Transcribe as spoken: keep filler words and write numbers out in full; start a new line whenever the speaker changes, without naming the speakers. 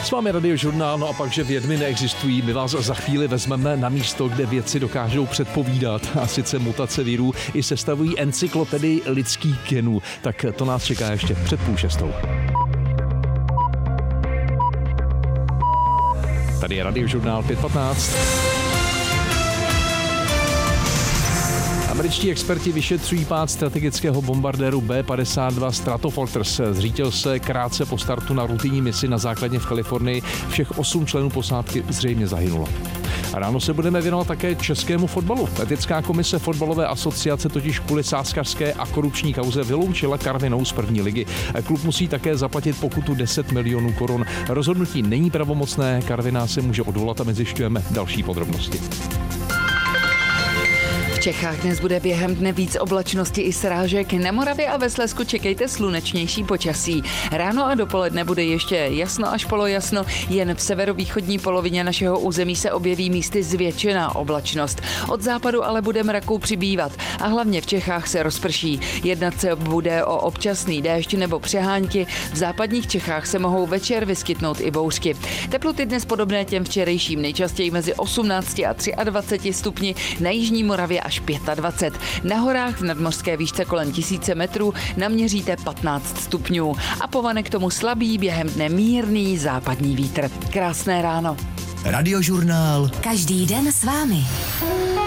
S vámi Radiožurnál, no a pak, že vědmy neexistují, my vás za chvíli vezmeme na místo, kde vědci dokážou předpovídat, a sice mutace virů, i sestavují encyklopedii lidských genů. Tak to nás čeká ještě před půl šestou. Tady je Radiožurnál pět patnáct. Američtí experti vyšetřují pád strategického bombardéru bé padesát dva Stratofighters. Zřítil se krátce po startu na rutinní misi na základně v Kalifornii. Všech osm členů posádky zřejmě zahynulo. A ráno se budeme věnovat také českému fotbalu. Etická komise fotbalové asociace totiž kvůli sázkařské a korupční kauze vyloučila Karvinou z první ligy. Klub musí také zaplatit pokutu deset milionů korun. Rozhodnutí není pravomocné, Karviná se může odvolat a my zjišťujeme další podrobnosti.
V Čechách dnes bude během dne víc oblačnosti i srážek. Na Moravě a ve Slezsku čekejte slunečnější počasí. Ráno a dopoledne bude ještě jasno až polojasno, jen v severovýchodní polovině našeho území se objeví místy zvětšená oblačnost. Od západu ale bude mraků přibývat a hlavně v Čechách se rozprší. Jednat se bude o občasný déšť nebo přehánky. V západních Čechách se mohou večer vyskytnout i bouřky. Teploty dnes podobné těm včerejším, nejčastěji mezi osmnácti a dvaceti třemi stupni, na jižní Moravě až dvacet pět. Na horách v nadmořské výšce kolem tisíce metrů naměříte patnáct stupňů. A povane k tomu slabý, během dne mírný západní vítr. Krásné ráno.
Radiožurnál.
Každý den s vámi.